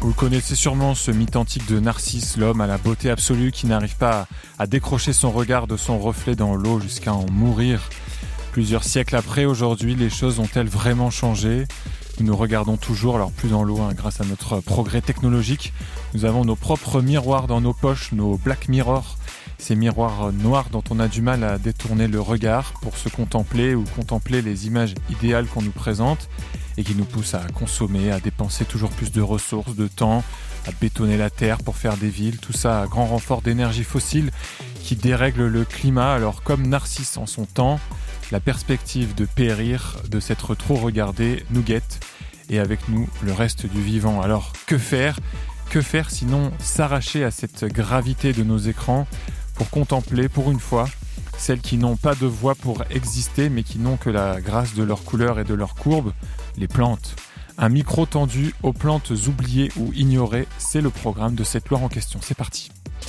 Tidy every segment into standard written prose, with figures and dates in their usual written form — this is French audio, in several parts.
Vous connaissez sûrement ce mythe antique de Narcisse, l'homme à la beauté absolue qui n'arrive pas à décrocher son regard de son reflet dans l'eau jusqu'à en mourir. Plusieurs siècles après, aujourd'hui, les choses ont-elles vraiment changé ? Nous nous regardons toujours, alors plus dans l'eau, grâce à notre progrès technologique. Nous avons nos propres miroirs dans nos poches, nos Black Mirror, ces miroirs noirs dont on a du mal à détourner le regard pour se contempler ou contempler les images idéales qu'on nous présente et qui nous poussent à consommer, à dépenser toujours plus de ressources, de temps, à bétonner la terre pour faire des villes, tout ça à grand renfort d'énergie fossile qui dérègle le climat. Alors comme Narcisse en son temps, la perspective de périr, de s'être trop regardé, nous guette et avec nous le reste du vivant. Alors que faire ? Que faire sinon s'arracher à cette gravité de nos écrans pour contempler pour une fois celles qui n'ont pas de voix pour exister mais qui n'ont que la grâce de leur couleur et de leur courbe, les plantes. Un micro tendu aux plantes oubliées ou ignorées, c'est le programme de cette Loire en question. C'est parti.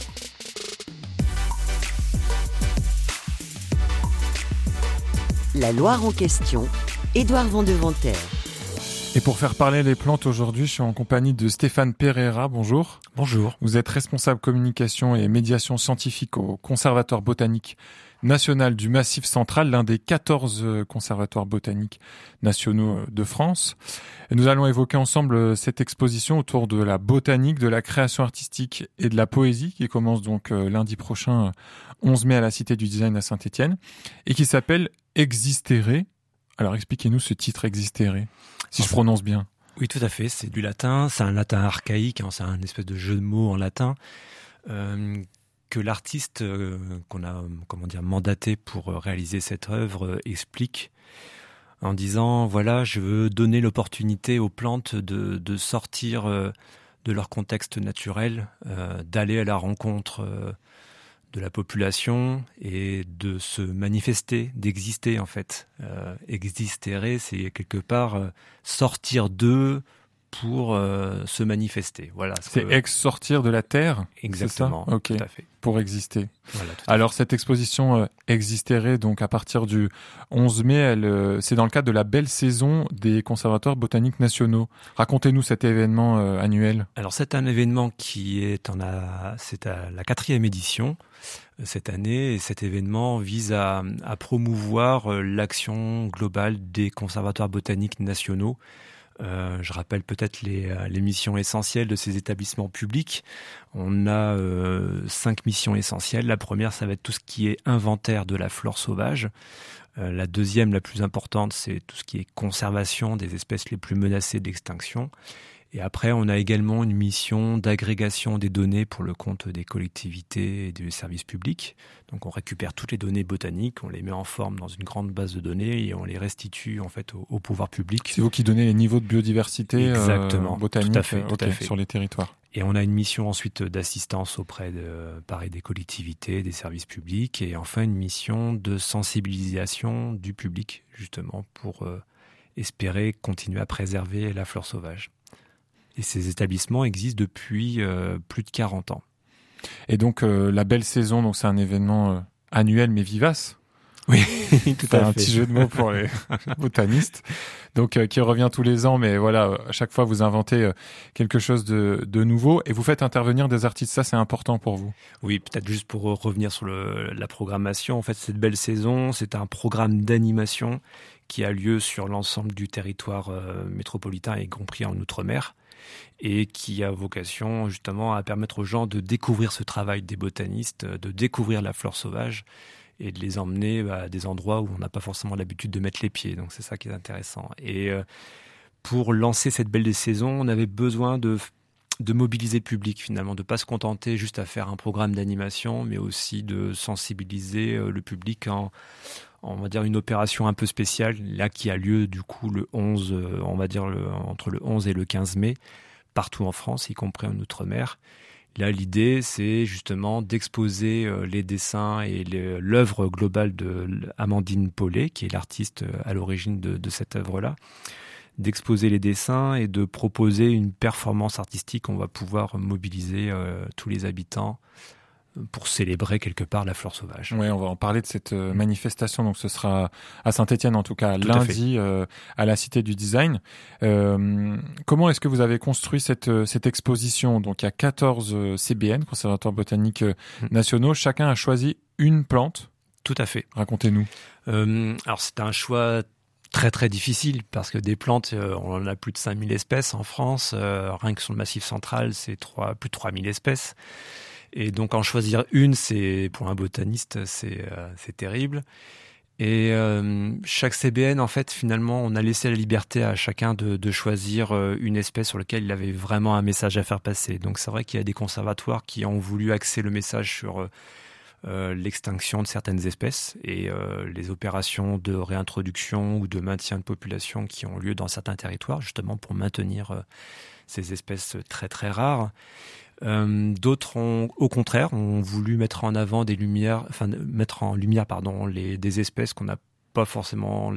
La Loire en question, Édouard Vandeventer. Et pour faire parler les plantes aujourd'hui, je suis en compagnie de Stéphane Pereira. Bonjour. Bonjour. Vous êtes responsable communication et médiation scientifique au Conservatoire botanique national du Massif central, l'un des 14 conservatoires botaniques nationaux de France. Et nous allons évoquer ensemble cette exposition autour de la botanique, de la création artistique et de la poésie qui commence donc lundi prochain, 11 mai à la Cité du Design à Saint-Étienne et qui s'appelle Existere. Alors expliquez-nous ce titre Existere, si je prononce bien. Oui, tout à fait, c'est du latin, c'est un latin archaïque, c'est un espèce de jeu de mots en latin que l'artiste qu'on a mandaté pour réaliser cette œuvre explique en disant voilà, je veux donner l'opportunité aux plantes de sortir de leur contexte naturel, d'aller à la rencontre de la population et de se manifester, d'exister en fait. Existere, c'est quelque part sortir d'eux pour se manifester. Voilà. C'est sortir de la terre. Exactement. C'est ça ? Ok. Tout à fait. Pour exister. Voilà, alors cette exposition Existere, donc à partir du 11 mai, c'est dans le cadre de la belle saison des conservatoires botaniques nationaux. Racontez-nous cet événement annuel. Alors c'est un événement qui est c'est à la 4e édition cette année, et cet événement vise à promouvoir l'action globale des conservatoires botaniques nationaux. Je rappelle peut-être les missions essentielles de ces établissements publics. On a 5 missions essentielles. La première, ça va être tout ce qui est inventaire de la flore sauvage. La deuxième, la plus importante, c'est tout ce qui est conservation des espèces les plus menacées d'extinction. Et après, on a également une mission d'agrégation des données pour le compte des collectivités et des services publics. Donc, on récupère toutes les données botaniques, on les met en forme dans une grande base de données et on les restitue en fait au pouvoir public. C'est vous qui donnez les niveaux de biodiversité botanique tout à fait. Sur les territoires. Et on a une mission ensuite d'assistance auprès des collectivités, des services publics, et enfin une mission de sensibilisation du public justement pour espérer continuer à préserver la flore sauvage. Et ces établissements existent depuis plus de 40 ans. Et donc, la belle saison, donc c'est un événement annuel mais vivace. Oui, tout à fait. Un petit jeu de mots pour les botanistes. Donc, qui revient tous les ans, mais voilà, à chaque fois, vous inventez quelque chose de nouveau et vous faites intervenir des artistes. Ça, c'est important pour vous. Oui, peut-être juste pour revenir sur la programmation. En fait, cette belle saison, c'est un programme d'animation qui a lieu sur l'ensemble du territoire métropolitain, y compris en Outre-mer, et qui a vocation justement à permettre aux gens de découvrir ce travail des botanistes, de découvrir la flore sauvage et de les emmener à des endroits où on n'a pas forcément l'habitude de mettre les pieds. Donc c'est ça qui est intéressant. Et pour lancer cette belle saison, on avait besoin de mobiliser le public finalement, de ne pas se contenter juste à faire un programme d'animation, mais aussi de sensibiliser le public on va dire une opération un peu spéciale, là qui a lieu du coup le 11, on va dire entre le 11 et le 15 mai, partout en France, y compris en Outre-mer. Là, l'idée, c'est justement d'exposer les dessins et l'œuvre globale de Amandine Paulet, qui est l'artiste à l'origine de cette œuvre-là, d'exposer les dessins et de proposer une performance artistique. On va pouvoir mobiliser tous les habitants pour célébrer quelque part la flore sauvage. Oui, on va en parler de cette manifestation. Donc, ce sera à Saint-Étienne, en tout cas, lundi, à la Cité du Design. Comment est-ce que vous avez construit cette exposition? Donc, il y a 14 CBN, conservateurs botaniques nationaux. Chacun a choisi une plante. Tout à fait. Racontez-nous. Alors, c'est un choix très très difficile parce que des plantes, on en a plus de 5000 espèces en France. Rien que sur le Massif central, c'est plus de 3000 espèces. Et donc en choisir une, c'est pour un botaniste, c'est terrible. Et chaque CBN, en fait, finalement, on a laissé la liberté à chacun de choisir une espèce sur laquelle il avait vraiment un message à faire passer. Donc c'est vrai qu'il y a des conservatoires qui ont voulu axer le message sur l'extinction de certaines espèces et les opérations de réintroduction ou de maintien de population qui ont lieu dans certains territoires, justement pour maintenir ces espèces très très rares. D'autres ont, au contraire, ont voulu mettre en lumière des espèces qu'on n'a pas forcément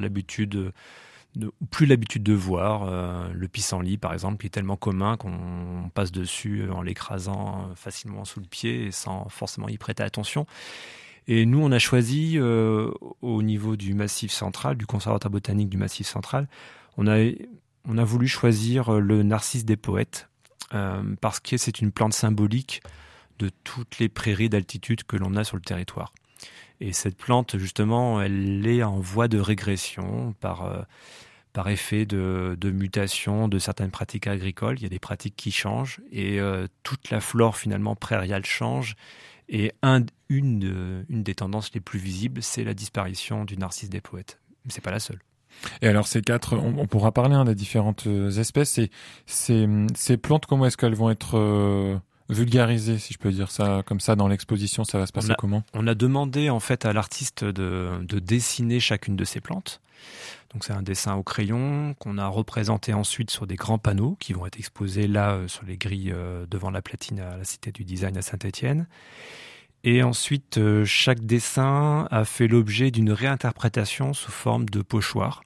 plus l'habitude de voir. Le pissenlit, par exemple, qui est tellement commun qu'on passe dessus en l'écrasant facilement sous le pied et sans forcément y prêter attention. Et nous, on a choisi au niveau du Massif central, du Conservatoire botanique du Massif central, on a voulu choisir le narcisse des poètes. Parce que c'est une plante symbolique de toutes les prairies d'altitude que l'on a sur le territoire. Et cette plante, justement, elle est en voie de régression par effet de mutation de certaines pratiques agricoles. Il y a des pratiques qui changent et toute la flore, finalement, prairiale change. Et une des tendances les plus visibles, c'est la disparition du narcisse des poètes. Mais c'est pas la seule. Et alors ces 4, on pourra parler des différentes espèces. Et ces plantes, comment est-ce qu'elles vont être vulgarisées, si je peux dire ça comme ça, dans l'exposition? Ça va se passer comment? On a demandé en fait à l'artiste de dessiner chacune de ces plantes. Donc c'est un dessin au crayon qu'on a représenté ensuite sur des grands panneaux qui vont être exposés là sur les grilles devant la Platine à la Cité du Design à Saint-Étienne. Et ensuite, chaque dessin a fait l'objet d'une réinterprétation sous forme de pochoir.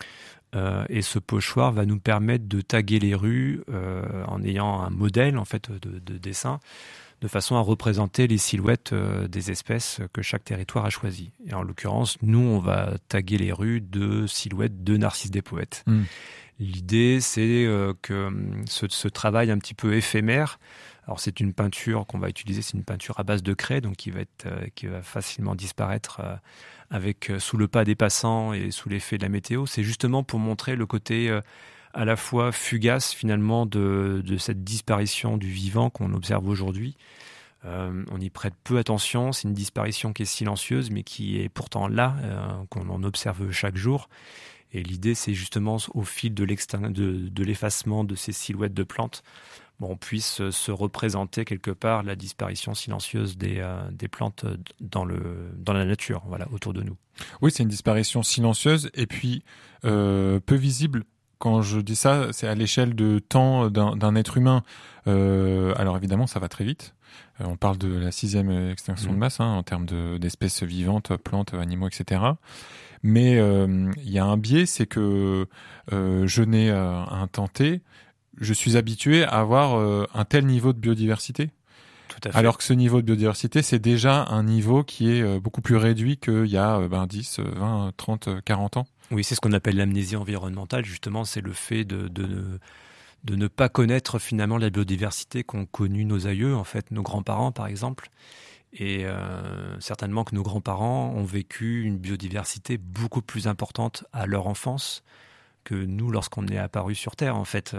Et ce pochoir va nous permettre de taguer les rues en ayant un modèle en fait de dessin, de façon à représenter les silhouettes des espèces que chaque territoire a choisies. Et en l'occurrence, nous, on va taguer les rues de silhouettes de narcisses des poètes. L'idée, c'est que ce travail un petit peu éphémère. Alors c'est une peinture qu'on va utiliser, c'est une peinture à base de craie, donc qui va facilement disparaître sous le pas des passants et sous l'effet de la météo. C'est justement pour montrer le côté à la fois fugace finalement de cette disparition du vivant qu'on observe aujourd'hui. On y prête peu attention, c'est une disparition qui est silencieuse mais qui est pourtant là, qu'on en observe chaque jour. Et l'idée, c'est justement au fil de l'effacement de ces silhouettes de plantes, on puisse se représenter quelque part la disparition silencieuse des plantes dans la nature, voilà, autour de nous. Oui, c'est une disparition silencieuse et puis peu visible. Quand je dis ça, c'est à l'échelle de temps d'un être humain. Alors évidemment, ça va très vite. On parle de la 6e extinction de masse en termes d'espèces vivantes, plantes, animaux, etc. Mais il y a un biais, c'est que je n'ai un temps T, je suis habitué à avoir un tel niveau de biodiversité. Tout à fait. Alors que ce niveau de biodiversité, c'est déjà un niveau qui est beaucoup plus réduit qu'il y a 10, 20, 30, 40 ans. Oui, c'est ce qu'on appelle l'amnésie environnementale, justement, c'est le fait de ne pas connaître finalement la biodiversité qu'ont connue nos aïeux, en fait, nos grands-parents par exemple. Et certainement que nos grands-parents ont vécu une biodiversité beaucoup plus importante à leur enfance que nous lorsqu'on est apparu sur Terre. En fait,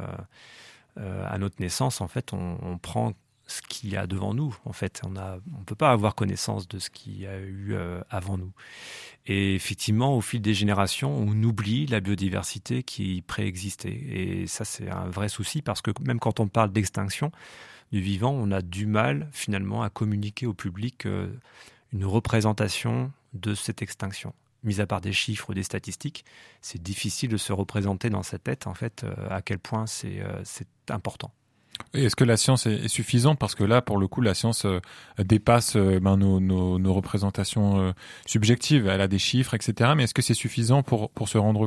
à notre naissance, en fait, on prend ce qu'il y a devant nous. En fait, on peut pas avoir connaissance de ce qu'il y a eu avant nous. Et effectivement, au fil des générations, on oublie la biodiversité qui préexistait. Et ça, c'est un vrai souci parce que même quand on parle d'extinction du vivant, on a du mal finalement à communiquer au public une représentation de cette extinction. Mis à part des chiffres ou des statistiques, c'est difficile de se représenter dans sa tête en fait à quel point c'est important. Et est-ce que la science est suffisante? Parce que là, pour le coup, la science dépasse nos représentations subjectives. Elle a des chiffres, etc. Mais est-ce que c'est suffisant pour se rendre compte?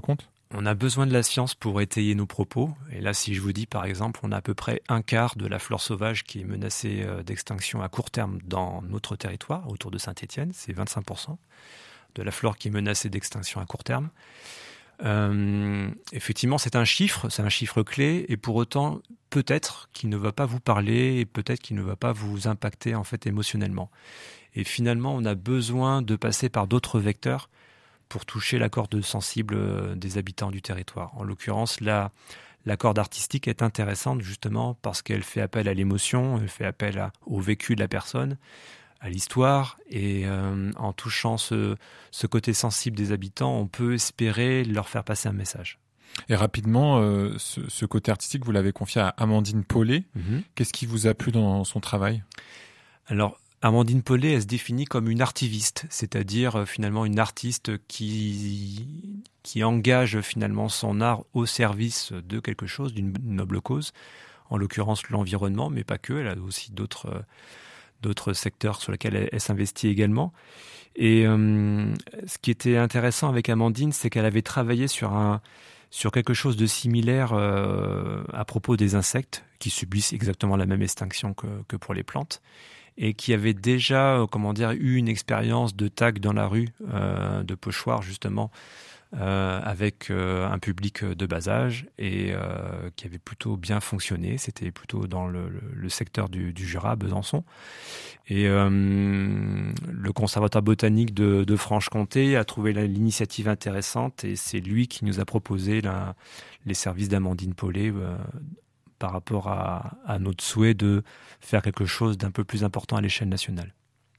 On a besoin de la science pour étayer nos propos. Et là, si je vous dis, par exemple, on a à peu près un quart de la flore sauvage qui est menacée d'extinction à court terme dans notre territoire, autour de Saint-Étienne, c'est 25% de la flore qui est menacée d'extinction à court terme. Effectivement, c'est un chiffre clé, et pour autant, peut-être qu'il ne va pas vous parler, et peut-être qu'il ne va pas vous impacter en fait émotionnellement. Et finalement, on a besoin de passer par d'autres vecteurs pour toucher la corde sensible des habitants du territoire. En l'occurrence, la corde artistique est intéressante justement parce qu'elle fait appel à l'émotion, elle fait appel au vécu de la personne, à l'histoire, et en touchant ce côté sensible des habitants, on peut espérer leur faire passer un message. Et rapidement, ce côté artistique, vous l'avez confié à Amandine Paulet. Qu'est-ce qui vous a plu dans son travail ? Alors, Amandine Paulet, elle se définit comme une artiviste, c'est-à-dire finalement une artiste qui engage finalement son art au service de quelque chose, d'une noble cause, en l'occurrence l'environnement, mais pas que, elle a aussi d'autres secteurs sur lesquels elle s'investit également. Et ce qui était intéressant avec Amandine, c'est qu'elle avait travaillé sur quelque chose de similaire à propos des insectes, qui subissent exactement la même extinction que pour les plantes, et qui avait déjà eu une expérience de tag dans la rue, de pochoir justement, avec un public de bas âge, et qui avait plutôt bien fonctionné. C'était plutôt dans le secteur du Jura, Besançon. Et le conservatoire botanique de Franche-Comté a trouvé l'initiative intéressante, et c'est lui qui nous a proposé les services d'Amandine Paulet par rapport à notre souhait de faire quelque chose d'un peu plus important à l'échelle nationale.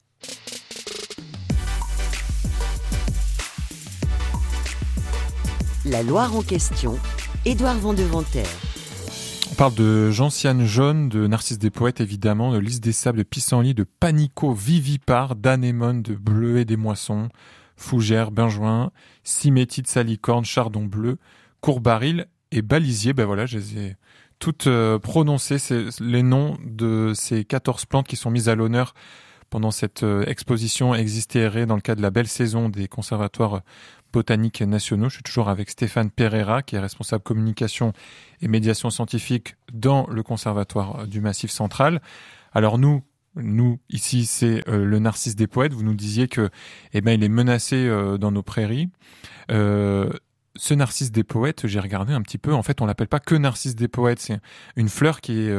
La Loire en question, Édouard Vandeventer. On parle de gentiane jaune, de Narcisse des Poètes évidemment, de lys des sables, de pissenlit, de panico vivipare, d'anémone, de bleuet des moissons, fougère, benjoin, symétide, salicorne, chardon bleu, courbaril et balisier. Ben voilà, je les ai toutes prononcées, les noms de ces 14 plantes qui sont mises à l'honneur pendant cette exposition Existere dans le cadre de la belle saison des conservatoires botaniques nationaux. Je suis toujours avec Stéphane Pereira, qui est responsable communication et médiation scientifique dans le conservatoire du Massif Central. Alors nous ici, c'est le Narcisse des Poètes. Vous nous disiez que, il est menacé dans nos prairies. Ce Narcisse des Poètes, j'ai regardé un petit peu. En fait, on l'appelle pas que Narcisse des Poètes. C'est une fleur qui est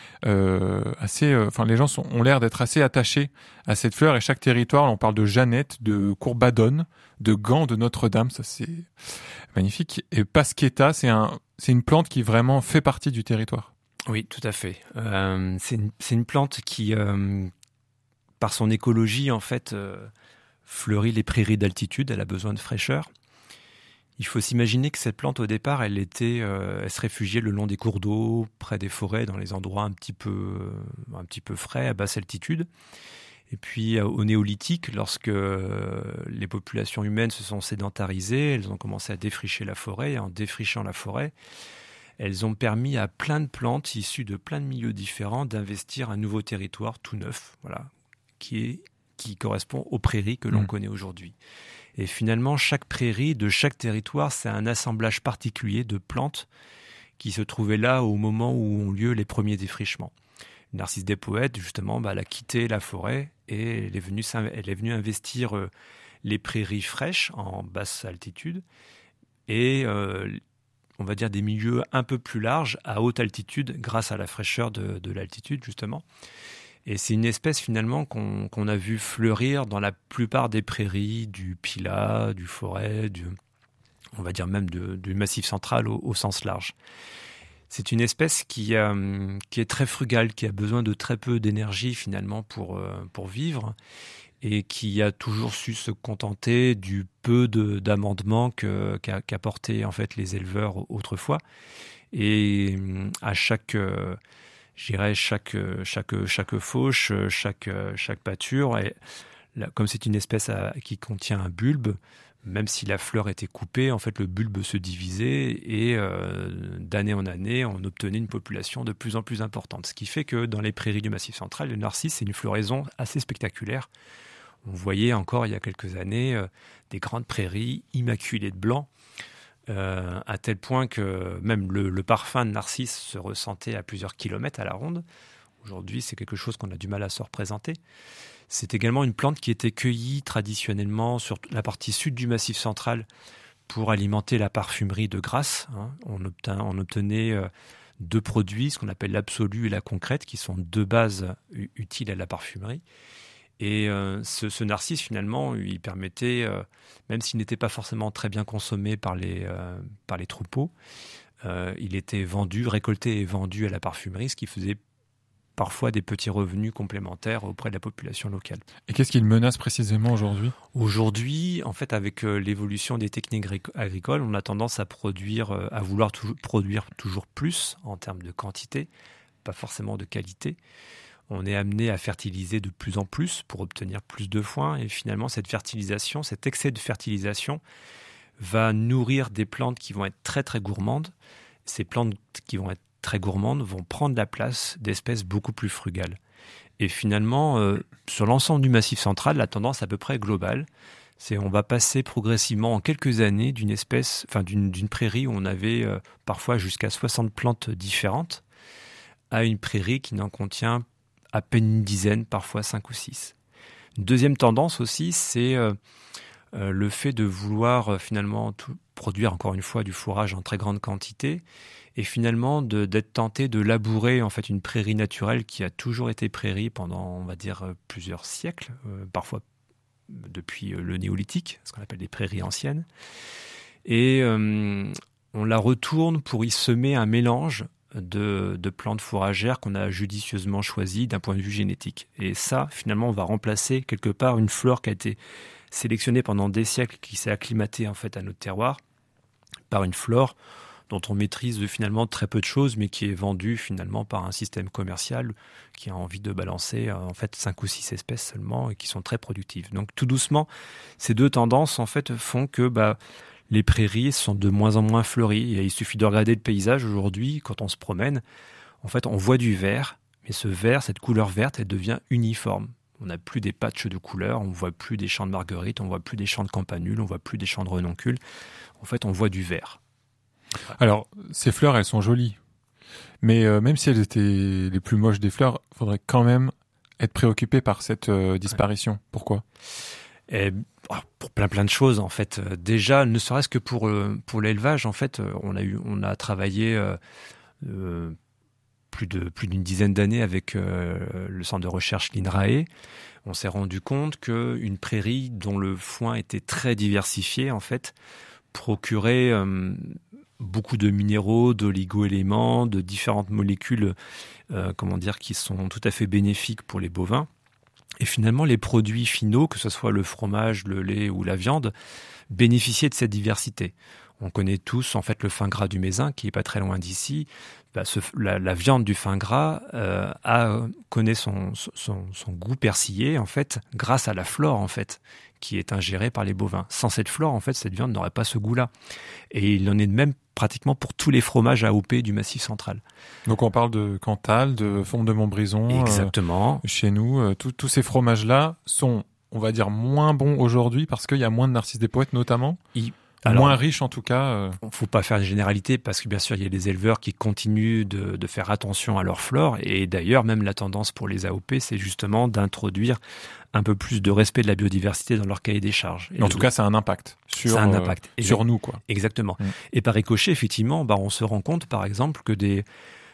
assez. Les gens ont l'air d'être assez attachés à cette fleur. Et chaque territoire, on parle de Jeannette, de Courbadonne, de Gand, de Notre-Dame. Ça, c'est magnifique. Et Pasquetta, c'est une plante qui vraiment fait partie du territoire. Oui, tout à fait. C'est une plante qui, par son écologie, en fait, fleurit les prairies d'altitude. Elle a besoin de fraîcheur. Il faut s'imaginer que cette plante, au départ, elle se réfugiait le long des cours d'eau, près des forêts, dans les endroits un petit peu frais, à basse altitude. Et puis, au néolithique, lorsque les populations humaines se sont sédentarisées, elles ont commencé à défricher la forêt. Et en défrichant la forêt, elles ont permis à plein de plantes issues de plein de milieux différents d'investir un nouveau territoire tout neuf, voilà, qui correspond aux prairies que l'on connaît aujourd'hui. Et finalement, chaque prairie de chaque territoire, c'est un assemblage particulier de plantes qui se trouvaient là au moment où ont lieu les premiers défrichements. Narcisse des Poètes, justement, elle a quitté la forêt et elle est venue investir les prairies fraîches en basse altitude et on va dire des milieux un peu plus larges à haute altitude grâce à la fraîcheur de l'altitude, justement. Et c'est une espèce finalement qu'on a vu fleurir dans la plupart des prairies du Pilat, du Forêt, on va dire même du Massif Central au sens large. C'est une espèce qui est très frugale, qui a besoin de très peu d'énergie finalement pour vivre et qui a toujours su se contenter du peu d'amendements qu'apportaient en fait les éleveurs autrefois. Et à chaque fauche, chaque pâture, et là, comme c'est une espèce qui contient un bulbe, même si la fleur était coupée, en fait le bulbe se divisait et d'année en année, on obtenait une population de plus en plus importante. Ce qui fait que dans les prairies du Massif Central, le narcisse, c'est une floraison assez spectaculaire. On voyait encore il y a quelques années des grandes prairies immaculées de blanc, à tel point que même le parfum de narcisse se ressentait à plusieurs kilomètres à la ronde. Aujourd'hui, c'est quelque chose qu'on a du mal à se représenter. C'est également une plante qui était cueillie traditionnellement sur la partie sud du Massif central pour alimenter la parfumerie de Grasse. On obtenait 2 produits, ce qu'on appelle l'absolu et la concrète, qui sont 2 bases utiles à la parfumerie. Et ce narcisse, finalement, il permettait, même s'il n'était pas forcément très bien consommé par les troupeaux, il était récolté et vendu à la parfumerie, ce qui faisait parfois des petits revenus complémentaires auprès de la population locale. Et qu'est-ce qu'il menace précisément aujourd'hui ? Aujourd'hui, en fait, avec l'évolution des techniques agricoles, on a tendance à vouloir produire toujours plus en termes de quantité, pas forcément de qualité. On est amené à fertiliser de plus en plus pour obtenir plus de foin. Et finalement, cet excès de fertilisation va nourrir des plantes qui vont être très, très gourmandes. Ces plantes qui vont être très gourmandes vont prendre la place d'espèces beaucoup plus frugales. Et finalement, sur l'ensemble du Massif central, la tendance à peu près globale, c'est on va passer progressivement en quelques années d'une prairie où on avait parfois jusqu'à 60 plantes différentes à une prairie qui n'en contient à peine une dizaine, parfois 5 ou 6. Une deuxième tendance aussi, c'est le fait de vouloir finalement produire encore une fois du fourrage en très grande quantité et finalement d'être tenté de labourer en fait une prairie naturelle qui a toujours été prairie pendant, on va dire, plusieurs siècles, parfois depuis le néolithique, ce qu'on appelle des prairies anciennes. Et on la retourne pour y semer un mélange de plantes fourragères qu'on a judicieusement choisies d'un point de vue génétique. Et ça, finalement, on va remplacer quelque part une flore qui a été sélectionnée pendant des siècles, qui s'est acclimatée en fait à notre terroir, par une flore dont on maîtrise finalement très peu de choses, mais qui est vendue finalement par un système commercial qui a envie de balancer en fait 5 ou 6 espèces seulement et qui sont très productives. Donc tout doucement, ces 2 tendances en fait font que les prairies sont de moins en moins fleuries. Et il suffit de regarder le paysage aujourd'hui, quand on se promène, en fait on voit du vert, mais ce vert, cette couleur verte, elle devient uniforme. On n'a plus des patchs de couleurs, on ne voit plus des champs de marguerites, on ne voit plus des champs de campanules, on ne voit plus des champs de renoncules. En fait, on voit du vert. Alors, ces fleurs, elles sont jolies. Mais même si elles étaient les plus moches des fleurs, il faudrait quand même être préoccupé par cette disparition. Pourquoi ? Pour plein de choses, en fait. Déjà, ne serait-ce que pour l'élevage, en fait, on a travaillé plus d'une dizaine d'années avec le centre de recherche l'INRAE. On s'est rendu compte qu'une prairie dont le foin était très diversifié, en fait, procurait beaucoup de minéraux, d'oligo-éléments, de différentes molécules qui sont tout à fait bénéfiques pour les bovins. Et finalement, les produits finaux, que ce soit le fromage, le lait ou la viande, bénéficiaient de cette diversité. On connaît tous en fait le fin gras du Mézin, qui est pas très loin d'ici. La viande du fin gras connaît son goût persillé en fait grâce à la flore en fait qui est ingérée par les bovins. Sans cette flore, en fait, cette viande n'aurait pas ce goût-là. Et il en est de même pratiquement pour tous les fromages AOP du Massif central. Donc on parle de Cantal, de Fonte de Montbrison. Exactement. Chez nous, tous ces fromages-là sont, on va dire, moins bons aujourd'hui parce qu'il y a moins de Narcisse des Poètes notamment. Moins riche en tout cas. Il ne faut pas faire de généralité parce que bien sûr il y a des éleveurs qui continuent de faire attention à leur flore et d'ailleurs même la tendance pour les AOP c'est justement d'introduire un peu plus de respect de la biodiversité dans leur cahier des charges. Mais en tout cas ça a un impact sur nous quoi. Exactement. Et par ricochet effectivement on se rend compte par exemple que des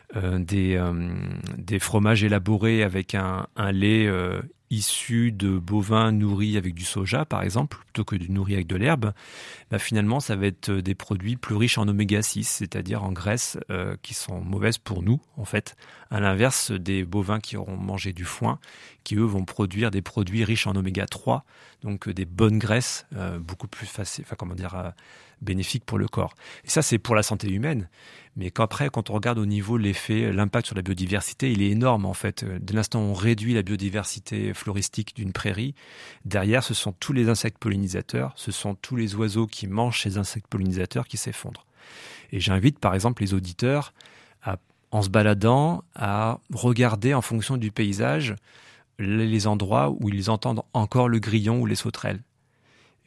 fromages élaborés avec un lait issu de bovins nourris avec du soja, par exemple, plutôt que du nourri avec de l'herbe, finalement, ça va être des produits plus riches en oméga 6, c'est-à-dire en graisses qui sont mauvaises pour nous, en fait. À l'inverse des bovins qui auront mangé du foin, qui, eux, vont produire des produits riches en oméga 3, donc des bonnes graisses, beaucoup plus bénéfiques pour le corps. Et ça, c'est pour la santé humaine. Mais quand on regarde au niveau l'impact sur la biodiversité, il est énorme en fait. Dès l'instant où on réduit la biodiversité floristique d'une prairie, derrière ce sont tous les insectes pollinisateurs, ce sont tous les oiseaux qui mangent ces insectes pollinisateurs qui s'effondrent. Et j'invite par exemple les auditeurs, en se baladant, à regarder en fonction du paysage les endroits où ils entendent encore le grillon ou les sauterelles.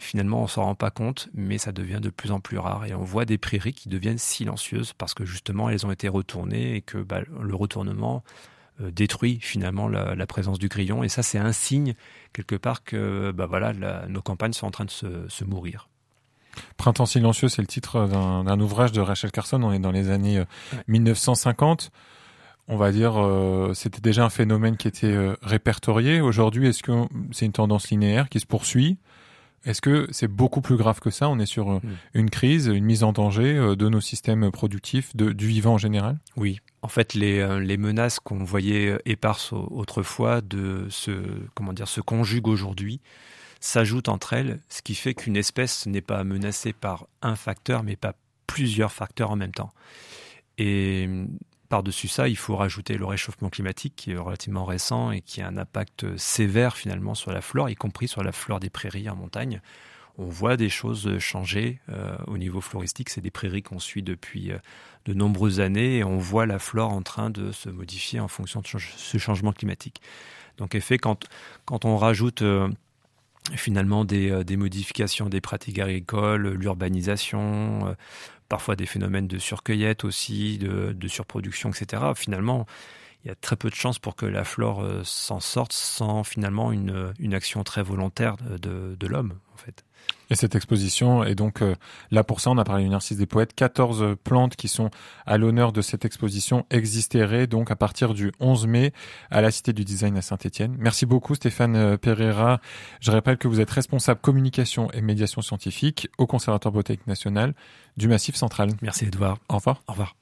Finalement, on s'en rend pas compte, mais ça devient de plus en plus rare. Et on voit des prairies qui deviennent silencieuses parce que justement, elles ont été retournées et que le retournement détruit finalement la présence du grillon. Et ça, c'est un signe, quelque part, que nos campagnes sont en train de se mourir. Printemps silencieux, c'est le titre d'un ouvrage de Rachel Carson. On est dans les années 1950. On va dire, c'était déjà un phénomène qui était répertorié. Aujourd'hui, est-ce que c'est une tendance linéaire qui se poursuit ? Est-ce que c'est beaucoup plus grave que ça ? On est sur une crise, une mise en danger de nos systèmes productifs, du vivant en général ? Oui. En fait, les menaces qu'on voyait éparses autrefois se conjuguent aujourd'hui, s'ajoutent entre elles, ce qui fait qu'une espèce n'est pas menacée par un facteur, mais par plusieurs facteurs en même temps. Et par-dessus ça, il faut rajouter le réchauffement climatique qui est relativement récent et qui a un impact sévère finalement sur la flore, y compris sur la flore des prairies en montagne. On voit des choses changer au niveau floristique. C'est des prairies qu'on suit depuis de nombreuses années et on voit la flore en train de se modifier en fonction de ce changement climatique. Donc, quand on rajoute finalement des modifications des pratiques agricoles, l'urbanisation, parfois des phénomènes de surcueillette aussi, de surproduction, etc. Finalement, il y a très peu de chances pour que la flore s'en sorte sans finalement une action très volontaire de l'homme, en fait. Et cette exposition est donc là pour ça, on a parlé du Narcisse des Poètes, 14 plantes qui sont à l'honneur de cette exposition existeraient donc à partir du 11 mai à la Cité du Design à Saint-Étienne. Merci beaucoup Stéphane Pereira. Je rappelle que vous êtes responsable communication et médiation scientifique au Conservatoire botanique national du Massif central. Merci Edouard. Au revoir. Au revoir.